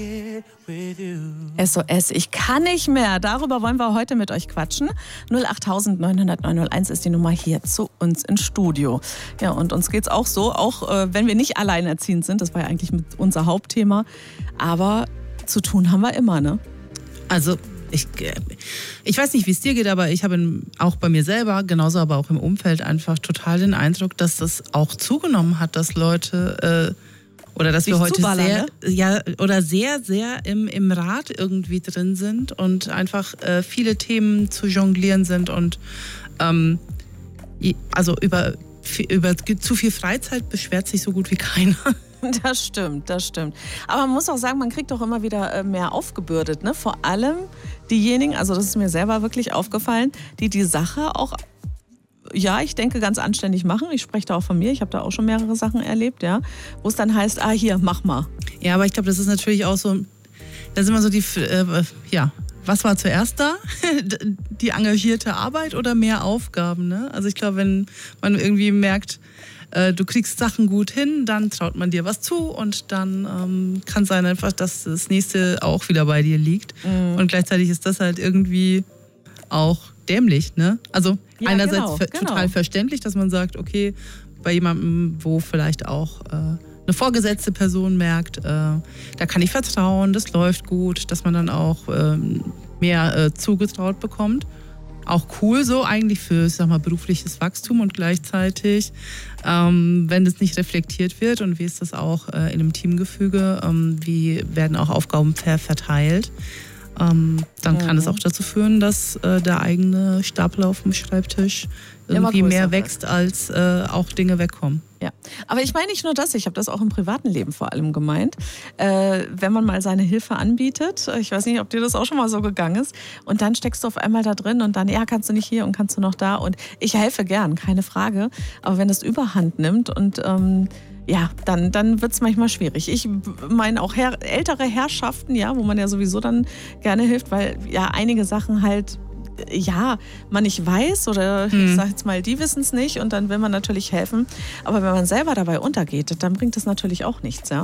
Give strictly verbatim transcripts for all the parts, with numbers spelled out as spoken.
S O S, ich kann nicht mehr. Darüber wollen wir heute mit euch quatschen. null acht neun null null neun null eins ist die Nummer hier zu uns ins Studio. Ja, und uns geht's auch so, auch äh, wenn wir nicht alleinerziehend sind. Das war ja eigentlich mit unser Hauptthema. Aber zu tun haben wir immer, ne? Also ich, ich weiß nicht, wie es dir geht, aber ich habe auch bei mir selber, genauso aber auch im Umfeld einfach total den Eindruck, dass das auch zugenommen hat, dass Leute äh, oder dass wir heute sehr, ja, oder sehr, sehr im, im Rad irgendwie drin sind und einfach äh, viele Themen zu jonglieren sind und ähm, also über, über zu viel Freizeit beschwert sich so gut wie keiner. Das stimmt, das stimmt. Aber man muss auch sagen, man kriegt doch immer wieder mehr aufgebürdet, ne? Vor allem diejenigen, also das ist mir selber wirklich aufgefallen, die die Sache auch, ja, ich denke, ganz anständig machen. Ich spreche da auch von mir, ich habe da auch schon mehrere Sachen erlebt, ja, wo es dann heißt, ah, hier, mach mal. Ja, aber ich glaube, das ist natürlich auch so, da sind wir so die, äh, ja, was war zuerst da? Die engagierte Arbeit oder mehr Aufgaben, ne? Also ich glaube, wenn man irgendwie merkt, du kriegst Sachen gut hin, dann traut man dir was zu und dann ähm, kann sein einfach, dass das nächste auch wieder bei dir liegt. Mhm. Und gleichzeitig ist das halt irgendwie auch dämlich, ne? Also ja, einerseits genau, ver- genau. total verständlich, dass man sagt, okay, bei jemandem, wo vielleicht auch äh, eine vorgesetzte Person merkt, äh, da kann ich vertrauen, das läuft gut, dass man dann auch äh, mehr äh, zugetraut bekommt. Auch cool so eigentlich für, ich sag mal, berufliches Wachstum und gleichzeitig, ähm, wenn das nicht reflektiert wird und wie ist das auch äh, in einem Teamgefüge, ähm, wie werden auch Aufgaben ver- verteilt, ähm, dann kann es mhm. auch dazu führen, dass äh, der eigene Stapel auf dem Schreibtisch irgendwie mehr wächst, als äh, auch Dinge wegkommen. Ja, aber ich meine nicht nur das, ich habe das auch im privaten Leben vor allem gemeint. Äh, wenn man mal seine Hilfe anbietet, ich weiß nicht, ob dir das auch schon mal so gegangen ist, und dann steckst du auf einmal da drin und dann, ja, kannst du nicht hier und kannst du noch da und ich helfe gern, keine Frage, aber wenn das Überhand nimmt und ähm, ja, dann, dann wird es manchmal schwierig. Ich meine auch Herr, ältere Herrschaften, ja, wo man ja sowieso dann gerne hilft, weil ja einige Sachen halt ja, man nicht weiß oder hm. ich sag jetzt mal, die wissen es nicht und dann will man natürlich helfen. Aber wenn man selber dabei untergeht, dann bringt das natürlich auch nichts, ja?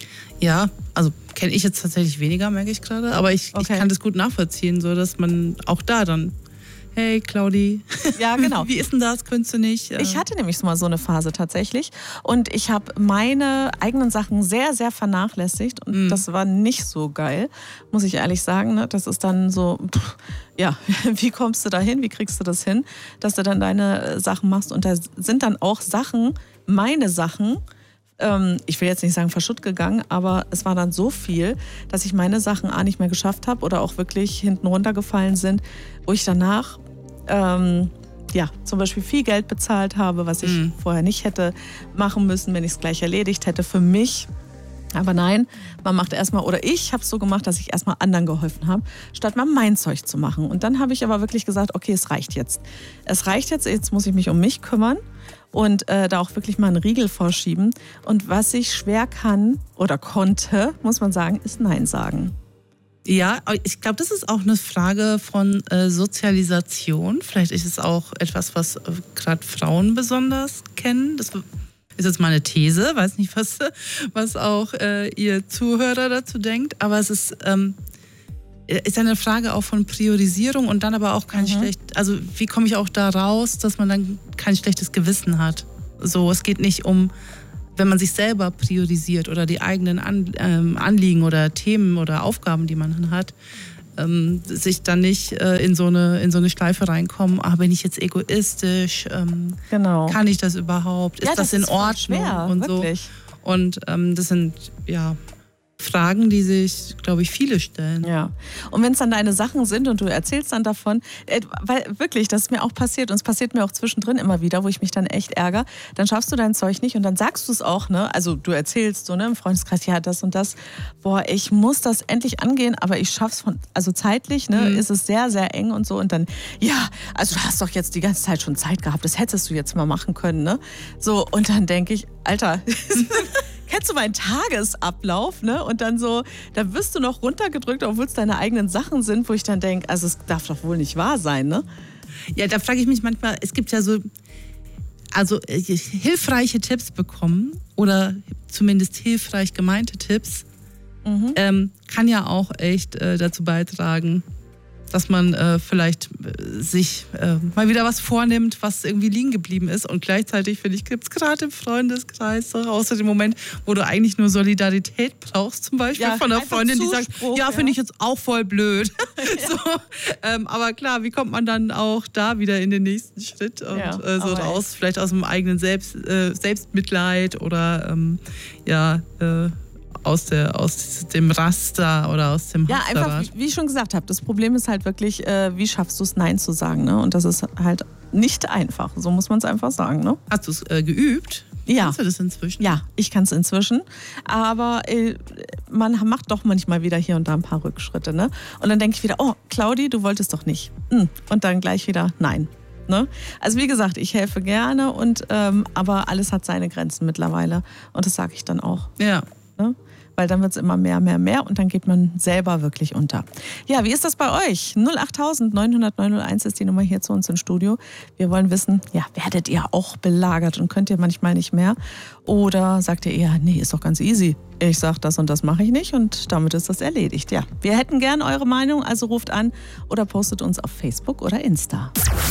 Ja, also kenne ich jetzt tatsächlich weniger, merke ich gerade. Aber ich, okay. ich kann das gut nachvollziehen, so dass man auch da dann, hey Claudi, ja, genau. Wie ist denn das, könntest du nicht? Ich hatte nämlich mal so eine Phase tatsächlich und ich habe meine eigenen Sachen sehr, sehr vernachlässigt und mm. das war nicht so geil, muss ich ehrlich sagen. Ne? Das ist dann so, pff, ja, wie kommst du da hin, wie kriegst du das hin, dass du dann deine Sachen machst und da sind dann auch Sachen, meine Sachen, ähm, ich will jetzt nicht sagen verschütt gegangen, aber es war dann so viel, dass ich meine Sachen A nicht mehr geschafft habe oder auch wirklich hinten runtergefallen sind, wo ich danach ähm, ja, zum Beispiel viel Geld bezahlt habe, was ich mhm. vorher nicht hätte machen müssen, wenn ich es gleich erledigt hätte für mich. Aber nein, man macht erstmal, oder ich habe es so gemacht, dass ich erstmal anderen geholfen habe, statt mal mein Zeug zu machen. Und dann habe ich aber wirklich gesagt, okay, es reicht jetzt. Es reicht jetzt, jetzt muss ich mich um mich kümmern und äh, da auch wirklich mal einen Riegel vorschieben. Und was ich schwer kann oder konnte, muss man sagen, ist Nein sagen. Ja, ich glaube, das ist auch eine Frage von äh, Sozialisation. Vielleicht ist es auch etwas, was äh, gerade Frauen besonders kennen. Das ist jetzt mal eine These, weiß nicht, was, was auch äh, ihr Zuhörer dazu denkt. Aber es ist, ähm, ist eine Frage auch von Priorisierung und dann aber auch kein mhm. schlecht. Also wie komme ich auch da raus, dass man dann kein schlechtes Gewissen hat? So, es geht nicht um, wenn man sich selber priorisiert oder die eigenen An, ähm, Anliegen oder Themen oder Aufgaben, die man hat, ähm, sich dann nicht äh, in so eine in so eine Schleife reinkommen, ah, bin ich jetzt egoistisch, ähm, genau. kann ich das überhaupt, ist ja, das, das in ist Ordnung schwer, und wirklich. so. Und ähm, das sind ja Fragen, die sich, glaube ich, viele stellen. Ja. Und wenn es dann deine Sachen sind und du erzählst dann davon, äh, weil wirklich, das ist mir auch passiert und es passiert mir auch zwischendrin immer wieder, wo ich mich dann echt ärgere, dann schaffst du dein Zeug nicht und dann sagst du es auch, ne? Also du erzählst so, ne, im Freundeskreis, ja, das und das, boah, ich muss das endlich angehen, aber ich schaff's von, also zeitlich, ne, mhm. ist es sehr, sehr eng und so und dann, ja, also du hast doch jetzt die ganze Zeit schon Zeit gehabt, das hättest du jetzt mal machen können, ne? So, und dann denke ich, Alter, kennst du meinen Tagesablauf, ne? Und dann so, da wirst du noch runtergedrückt, obwohl es deine eigenen Sachen sind, wo ich dann denke, also es darf doch wohl nicht wahr sein, ne? Ja, da frage ich mich manchmal, es gibt ja so, also äh, hilfreiche Tipps bekommen oder zumindest hilfreich gemeinte Tipps, mhm. ähm, kann ja auch echt äh, dazu beitragen, dass man äh, vielleicht äh, sich äh, mal wieder was vornimmt, was irgendwie liegen geblieben ist. Und gleichzeitig, finde ich, gibt es gerade im Freundeskreis doch außer dem Moment, wo du eigentlich nur Solidarität brauchst, zum Beispiel Ja, von einer einfach Freundin, die sagt, Zuspruch, ja, ja. finde ich jetzt auch voll blöd. Ja. So, ähm, aber klar, wie kommt man dann auch da wieder in den nächsten Schritt und Ja, äh, so aber raus, vielleicht aus dem eigenen Selbst, äh, Selbstmitleid oder ähm, ja, äh, aus, der, aus dem Raster oder aus dem Ja, einfach, Hamsterrad. wie wie ich schon gesagt habe, das Problem ist halt wirklich, äh, wie schaffst du es, Nein zu sagen, ne? Und das ist halt nicht einfach, so muss man es einfach sagen, ne? Hast du es äh, geübt? Ja. Kannst du das inzwischen? Ja, ich kann es inzwischen, aber äh, man macht doch manchmal wieder hier und da ein paar Rückschritte, ne? Und dann denke ich wieder, oh, Claudi, du wolltest doch nicht. Hm. Und dann gleich wieder Nein. Ne? Also wie gesagt, ich helfe gerne, und, ähm, aber alles hat seine Grenzen mittlerweile, und das sage ich dann auch. Ja. Ne? Weil dann wird es immer mehr, mehr, mehr, und dann geht man selber wirklich unter. Ja, wie ist das bei euch? null acht neun null null neun null eins ist die Nummer hier zu uns im Studio. Wir wollen wissen, ja, werdet ihr auch belagert und könnt ihr manchmal nicht mehr? Oder sagt ihr eher, nee, ist doch ganz easy. Ich sage, das und das mache ich nicht, und damit ist das erledigt. Ja, wir hätten gern eure Meinung, also ruft an oder postet uns auf Facebook oder Insta.